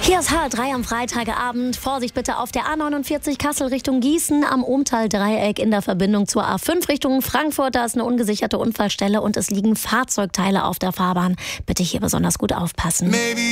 Hier ist H3 am Freitagabend. Vorsicht bitte auf der A49 Kassel Richtung Gießen am Ohntal-Dreieck in der Verbindung zur A5 Richtung Frankfurt. Da ist eine ungesicherte Unfallstelle und es liegen Fahrzeugteile auf der Fahrbahn. Bitte hier besonders gut aufpassen.